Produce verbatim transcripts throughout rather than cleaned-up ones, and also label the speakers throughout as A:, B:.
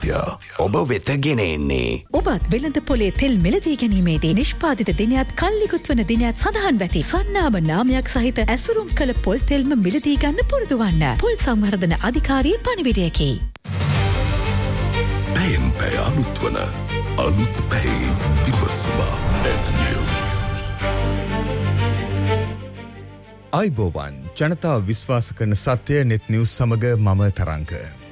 A: සත්‍ය ඔබ වෙත ගෙන එන්නේ.
B: ඔබත් වෙළඳ පොලේ තෙල් මිලදී ගැනීමේදී නිෂ්පාදිත දිනයත් කල්ලිකුත් වන දිනයත් සඳහන් වැටි සන්නාම නාමයක් සහිත ඇසුරුම් කළ පොල් තෙල්ම මිලදී ගන්න පුරුදු වන්න. පොල් සංවර්ධන අධිකාරියේ පණිවිඩයකි.
A: පැයෙන් පැය අලුත් වන අලුත් පැයි විමසුම net news.
C: අයිබෝවන් ජනතාව විශ්වාස කරන සත්‍ය net news සමග මම තරංක.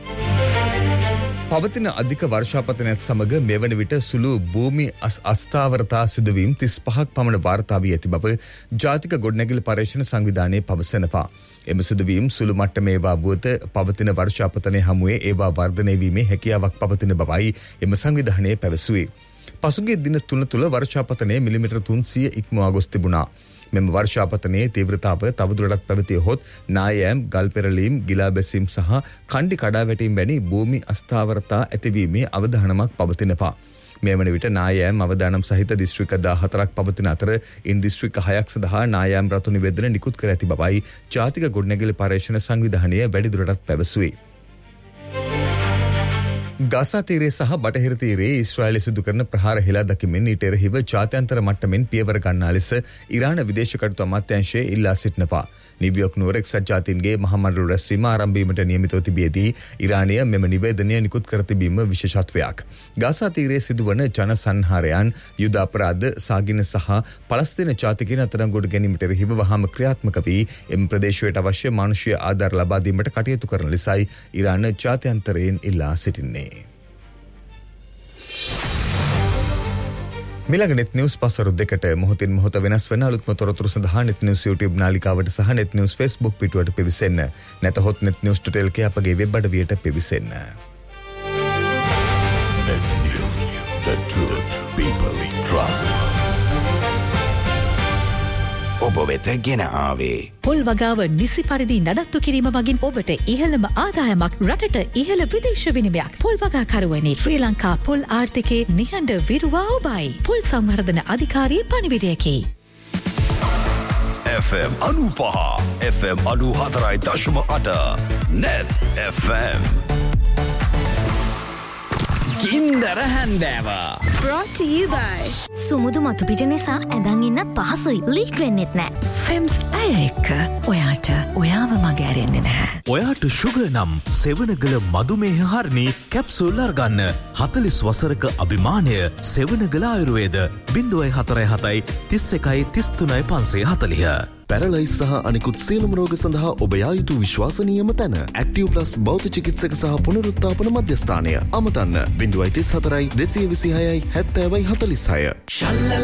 C: පවතින අධික වර්ෂාපතනයත් සමග මෙවන විට සුළු භූමි අස්ථාවරතා සිදුවීම් තිස් පහක් පමණ වාර්තා වී ඇති බව ජාතික ගොඩනැගිලි පර්යේෂණ සංවිධානයේ පවසනවා. එම සිදුවීම් සුළු මට්ටමේ ඒවා වුවත පවතින වර්ෂාපතනය හමුවේ ඒවා වර්ධනය වීමේ හැකියාවක් පවතින බවයි එම සංවිධානය පැවසුවේ. පසුගිය දින තුන තුළ වර්ෂාපතනය මිලිමීටර් තුන්සිය ඉක්මවා ගොස් තිබුණා. මෙම වර්ෂාපතනයේ තීව්‍රතාව තවදුරටත් පැවතියහොත් නායෑම්, ගල් පෙරලීම්, ගිලා බැසීම් සහ කණ්ඩි කඩා වැටීම් වැනි භූමි අස්ථාවරතා ඇතිවීමේ අවධානමක් පවතිනවා. මේ වන විට නායෑම් අවදානම් සහිත දිස්ත්‍රික්ක දාහතරක් පවතින අතර ඉන් දිස්ත්‍රික්ක හයක් සඳහා නායෑම් රතු නිවේදන නිකුත් කර ඇති බවයි ජාතික ගොඩනැගිලි පර්යේෂණ සංවිධානය වැඩිදුරටත් පැවසුවේ. ගසා තීරයේ සහ බටහිර තීරයේ ඊශ්‍රායලය සිදු කරන ප්‍රහාර හෙලා දකිමින් ඊට එරෙහිව ජාත්‍යන්තර මට්ටමින් පියවර ගන්නා ලෙස ඉරාන විදේශ කටයුතු අමාත්‍යාංශය ඉල්ලා සිටිනවා. නිව්යෝක් නුවර එක්සත් ජාතීන්ගේ මහමණ්ඩල රැස්වීම ආරම්භ වීමට නියමිතව තිබියදී ඉරානය මෙම නිවේදනය නිකුත් කර තිබීම විශේෂත්වයක්. ගසා තීරයේ සිදුවන ජන සංහාරයන්, යුද අපරාධ, සාගින සහ පලස්තීන ජාතිකයන් අත්අඩංගුවට ගැනීමට එරෙහිව වහාම ක්‍රියාත්මක වී එම ප්‍රදේශයට අවශ්‍ය මානුෂීය ආධාර ලබා දීමට කටයුතු කරන ලෙසයි ඉරාන ජාත්‍යන්තරයෙන් ඉල්ලා සිටින්නේ. මිලඟ net news පසරු දෙකට මොහොතින් මොහොත වෙනස් වෙන අලුත්ම තොරතුරු සඳහා net news YouTube නාලිකාවට සහ net news Facebook පිටුවට පිවිසෙන්න. නැතහොත් net news ටෙල්ක අපගේ web අඩවියට පිවිසෙන්න.
A: Net News, the truth people trust. ඔබ වෙත ගෙන ආවේ
B: පොල් වගාව නිසි පරිදි නඩත්තු කිරීම මගින් ඔබට ඉහළම ආදායමක්, රටට ඉහළ විදේශ විනිමයක්. පොල් වගාකරුවනි, ශ්‍රී ලංකා පොල් ආර්ථිකයේ නිහඬ විරුවා ඔබයි. පොල් සංවර්ධන අධිකාරියේ පණිවිඩයකි.
D: F M අනූපහ F M අනූ හතරයි දශම අට Net F M
E: කින්දර හැන්දෑව
F: brought to you by සුමුදු මතු පිට නිසා ඇඳන් ඉන්නත් පහසුයි, ලීක් වෙන්නෙත් නෑ.
B: ෆෙම්ස් ඇය එක්ක ඔයාට ඔයාව මග ඇරෙන්නේ නැහැ.
G: ඔයාට ශුගර් නම් සෙවනගල මදුමේහ හරණි කැප්සූල් අරගන්න. හතලිස් වසරක අභිමානය සෙවනගල ආයුර්වේද ज़ीरो फोर सेवन तीस एक तीस तीन पाँच सौ चालीस.
H: පැරලයිස් සහ අනිකුත් සියලුම රෝග සඳහා ඔබ යා යුතු විශ්වාසනීයම තැන ඇක්ටිව් ප්ලස් බෞද්ධ චිකිත්සක සහ පුනරුත්ථාපන මධ්‍යස්ථානය. අමතන්න ज़ीरो तीन चार दो दो छह ज़ीरो ज़ीरो चार छह.